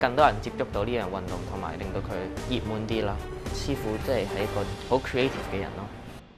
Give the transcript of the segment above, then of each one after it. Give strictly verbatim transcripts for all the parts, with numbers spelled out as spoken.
更多人接觸到呢樣運動，同埋令到佢熱門啲啦。師傅即係係一個好 creative 嘅人咯。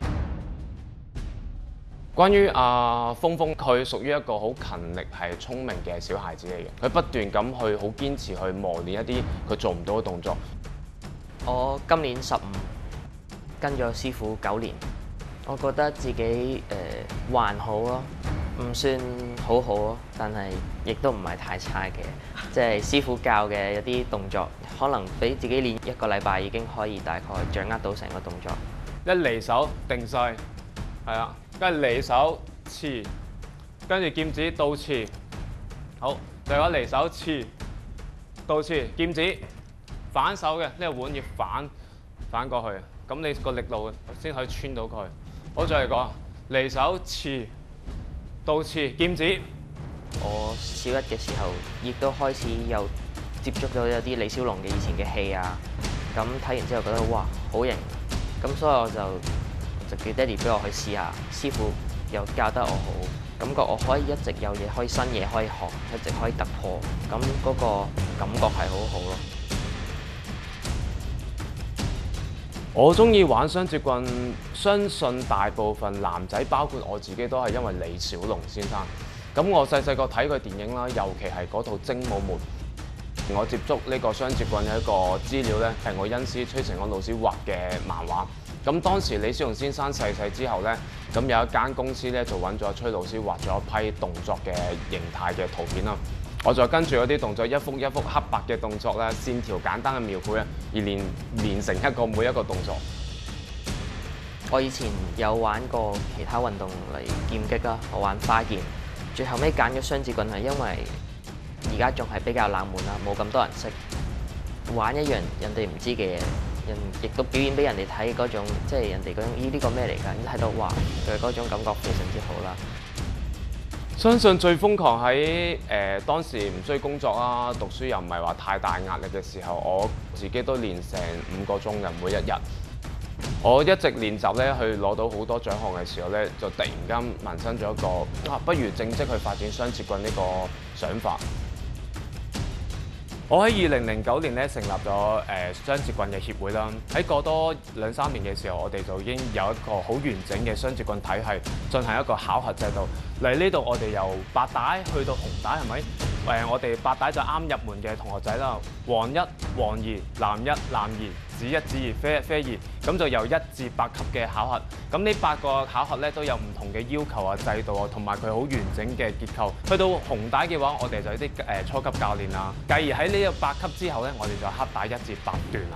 關於阿峰峰，佢屬於一個好勤力、係聰明嘅小孩子嚟嘅。佢不斷咁去好堅持去磨練一啲佢做唔到嘅動作。 我今年十五，跟咗師傅九年，我覺得自己誒、呃、還好咯，唔算好好咯，但係亦都唔係太差嘅。即係師傅教嘅一啲動作，可能俾自己練一個禮拜已經可以大概掌握到成個動作。 一離手定勢，係啦，跟住離手刺，跟住劍指倒刺，好，最後一離手刺，倒刺，劍指反手嘅呢、這個碗要反反過去，咁你個力度先可以穿到佢。好，再嚟講，離手刺，倒刺，劍指。 我小一嘅時候，亦都開始有接觸到有啲李小龍嘅以前嘅戲啊，咁睇完之後覺得哇好型，咁所以我就就叫爹哋俾我去試下，師傅又教得我好，感覺我可以一直有嘢可以新嘢可以學，一直可以突破，咁嗰個感覺係好好咯。 我中意玩雙截棍，相信大部分男仔，包括我自己，都係因為李小龍先生。咁我細細個睇佢電影啦，尤其係嗰套《精武門》，我接觸呢個雙截棍嘅一個資料咧，係我恩師崔成安老師畫嘅漫畫。咁當時李小龍先生逝世之後咧，咁有一間公司咧就揾咗崔老師畫咗一批動作嘅形態嘅圖片啦。我就跟住嗰啲動作一幅一幅黑白嘅動作咧，線條簡單嘅描繪啊，而練練成一個每一個動作。 我以前有玩過其他運動嚟劍擊啦，我玩花劍。最後尾揀咗雙截棍係因為而家仲係比較冷門啦，冇咁多人識玩一樣人哋唔知嘅嘢，人亦都表演俾人哋睇嗰種，即係人哋嗰種咦呢個咩嚟㗎？睇到哇，佢嗰種感覺非常之好啦。 相信最瘋狂喺誒、呃、當時唔需要工作啦，讀書又唔係話太大壓力嘅時候，我自己都練成五個鐘嘅每一日。我一直練習咧，去攞到好多獎項嘅時候咧，就突然間萌生咗一個啊，不如正職去發展雙截棍呢個想法。我喺二零零九年咧成立咗誒雙截棍嘅協會啦。喺過多兩三年嘅時候，我哋就已經有一個好完整嘅雙截棍體系，進行一個考核制度。嚟呢度我哋由白帶去到紅帶，係咪？誒、呃，我哋白帶就啱入門嘅同學仔啦，黃一、黃二、藍一、藍二、紫一、紫二、啡一、啡二，咁就由一至八級嘅考核。咁呢八個考核咧都有唔同嘅要求啊、制度啊，同埋佢好完整嘅結構。去到紅帶嘅話，我哋就有啲誒初級教練啦。繼而喺呢個八級之後咧，我哋就黑帶一至八段啦。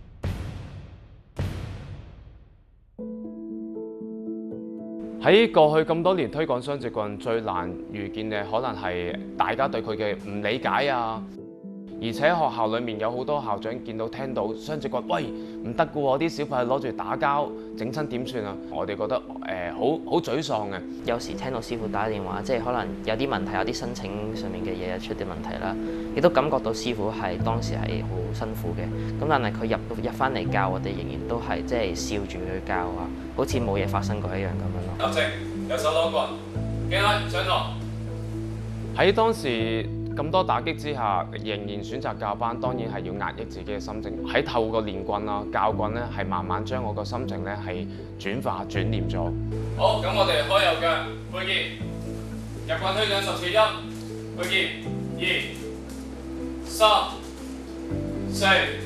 喺過去咁多年推廣雙截棍，最難遇見嘅可能係大家對佢嘅唔理解啊！而且學校裡面有好多校長見到聽到雙截棍，喂唔得㗎喎，啲小朋友攞住打交，整親點算啊？我哋覺得誒好好沮喪嘅。 有時聽到師傅打電話，即係可能有啲問題，有啲申請上面嘅嘢出啲問題啦，亦都感覺到師傅係當時係好辛苦嘅。咁但係佢入入翻嚟教我哋，仍然都係即係笑住去教啊，好似冇嘢發生過一樣咁樣咯。 立正，右手攞棍，記嚟上堂。喺當時咁多打擊之下，仍然選擇教班，當然係要壓抑自己嘅心情。喺透過練棍啦、教棍咧，係慢慢將我個心情咧係轉化轉念咗。好，咁我哋開右腳背劍，入棍推兩十次一，背劍二、三、四、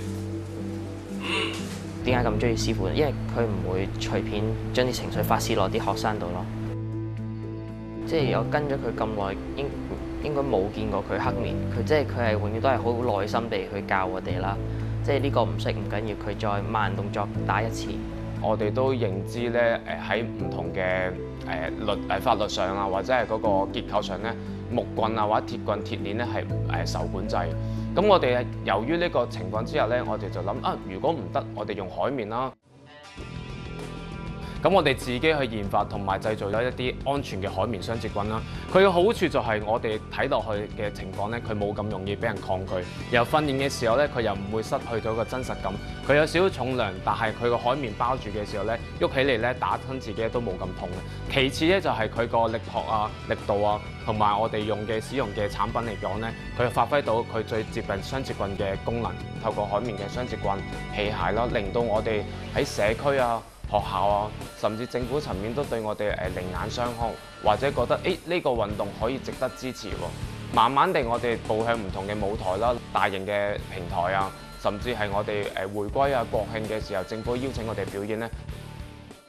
五。 點解咁中意師傅？因為佢唔會隨便將啲情緒發泄落啲學生度咯。即係我跟咗佢咁耐，應應該冇見過佢黑面。佢即係佢係永遠都係好耐心地去教我哋啦。即係呢個唔識唔緊要，佢再慢動作打一次。 我哋都認知咧，誒喺唔同嘅誒律誒法律上啊，或者係嗰個結構上咧，木棍啊或者鐵棍鐵鏈咧係誒受管制。咁我哋由於呢個情況之下咧，我哋就諗啊，如果唔得，我哋用海綿啦。 咁我哋自己去研發同埋製造咗一啲安全嘅海綿雙節棍啦。佢嘅好處就係我哋睇落去嘅情況咧，佢冇咁容易俾人抗拒。然後訓練嘅時候咧，佢又唔會失去咗個真實感。佢有少少重量，但係佢個海綿包住嘅時候咧，喐起嚟咧打親自己都冇咁痛嘅。其次咧就係佢個力學啊、力度啊，同埋我哋用嘅使用嘅產品嚟講咧，佢發揮到佢最接近雙節棍嘅功能。透過海綿嘅雙節棍器械啦，令到我哋喺社區啊、學校啊，甚至政府層面都對我哋誒另眼相看，或者覺得誒呢個運動可以值得支持喎。慢慢地，我哋步向唔同嘅舞台啦、大型嘅平台啊，甚至係我哋誒回歸啊、國慶嘅時候，政府邀請我哋表演咧，